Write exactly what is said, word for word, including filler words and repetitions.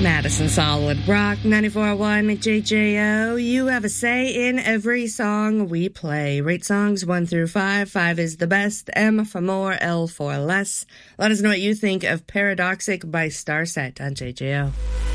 Madison Solid Rock, ninety-four point one J J O. You have a say in every song we play. Rate songs one through five. Five is the best, M for more, L for less. Let us know what you think of Paradoxic by Starset on J J O.